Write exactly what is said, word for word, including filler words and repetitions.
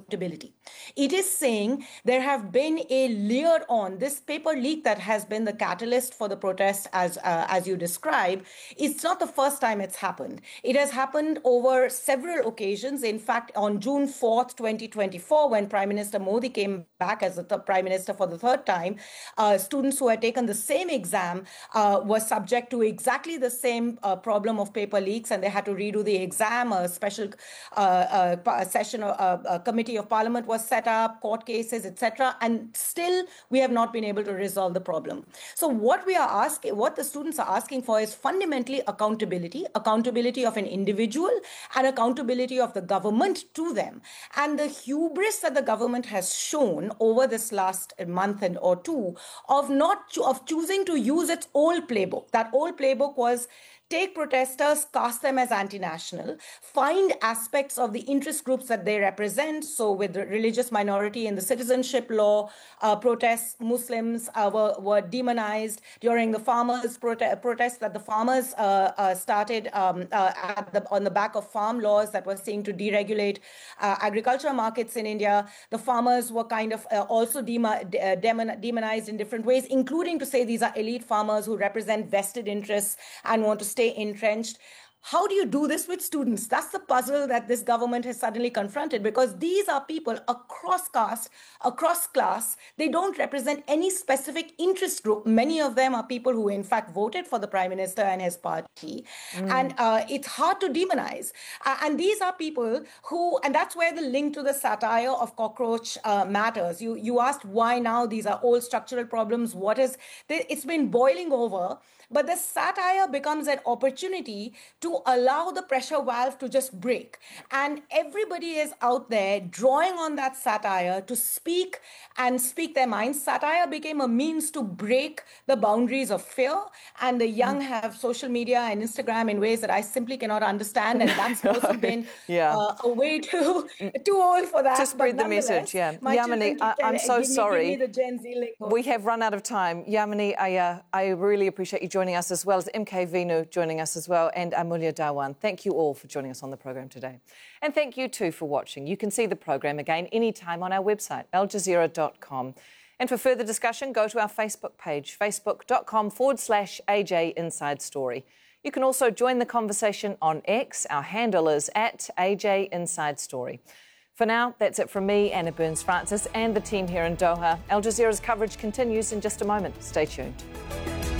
accountability. It is saying there have been a layered on, this paper leak that has been the catalyst for the protest as, uh, as you describe, it's not the first time it's happened. It has happened over several occasions. In fact, on June fourth, twenty twenty-four, when Prime Minister Modi came back as the Prime Minister for the third time, uh, students who had taken the same exam uh, were subject to exactly the same uh, problem of paper leaks, and they had to redo the exam. A special uh, uh, session, uh, a committee of parliament was set up, court cases, et cetera. And still, we have not been able to resolve the problem. So what we are asking, what the students are asking for is fundamentally accountability, accountability of an individual and accountability of the government to them. And the hubris that the government has shown over this last month and or two of not cho- of choosing to use its old playbook. That old playbook was take protesters, cast them as anti-national, find aspects of the interest groups that they represent. So with the religious minority in the citizenship law, uh, protests, Muslims uh, were, were demonized during the farmers' prote- protests that the farmers uh, uh, started um, uh, at the, on the back of farm laws that were seeking to deregulate uh, agricultural markets in India. The farmers were kind of uh, also demo- de- demon- demonized in different ways, including to say these are elite farmers who represent vested interests and want to stay entrenched. How do you do this with students? That's the puzzle that this government has suddenly confronted, because these are people across caste, across class. They don't represent any specific interest group. Many of them are people who, in fact, voted for the Prime Minister and his party. Mm. And uh, it's hard to demonize. Uh, and these are people who, and that's where the link to the satire of cockroach uh, matters. You, you asked why now these are old structural problems. What is, it's been boiling over. But the satire becomes an opportunity to allow the pressure valve to just break. And everybody is out there drawing on that satire to speak and speak their minds. Satire became a means to break the boundaries of fear. And the young have social media and Instagram in ways that I simply cannot understand. And that's also been yeah. uh, a way to, too old for that. To spread the message, yeah. My Yamini, I, tell, I'm so give me, sorry. Give me the Gen Z link. We have run out of time. Yamini, I, uh, I really appreciate you joining us, as well as M K Vinu joining us as well, and Amulya Dhawan. Thank you all for joining us on the program today. And thank you too for watching. You can see the program again anytime on our website, al jazeera dot com. And for further discussion, go to our Facebook page, facebook.com forward slash AJ Inside Story. You can also join the conversation on X. Our handle is at A J Inside Story. For now, that's it from me, Anna Burns-Francis, and the team here in Doha. Al Jazeera's coverage continues in just a moment. Stay tuned.